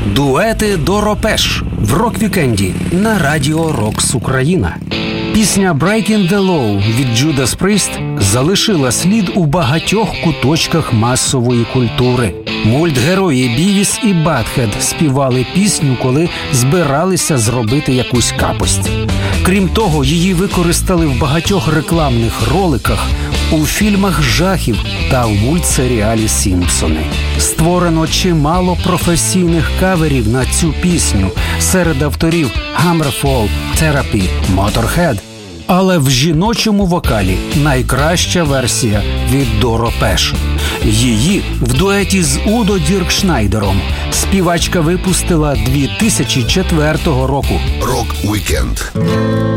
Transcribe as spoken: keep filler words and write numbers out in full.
Дуети Доро Пеш в рок-вікенді на радіо Рокс Україна. Пісня «Breaking the Law» від Judas Priest залишила слід у багатьох куточках масової культури. Мультгерої Бівіс і Батхед співали пісню, коли збиралися зробити якусь капость. Крім того, її використали в багатьох рекламних роликах, у фільмах жахів та в мультсеріалі «Сімпсони». Створено чимало професійних каверів на цю пісню серед авторів Hammerfall, Therapy, Motorhead. Але в жіночому вокалі найкраща версія від Доро Пеш. Її в дуеті з Удо Діркшнайдером співачка випустила дві тисячі четвертого року. Рок-вікенд.